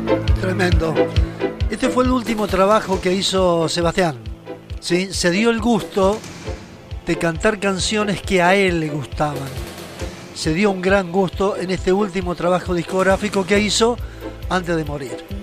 Tremendo. Este fue el último trabajo que hizo Sebastián. ¿Sí? Se dio el gusto de cantar canciones que a él le gustaban. Se dio un gran gusto en este último trabajo discográfico que hizo antes de morir.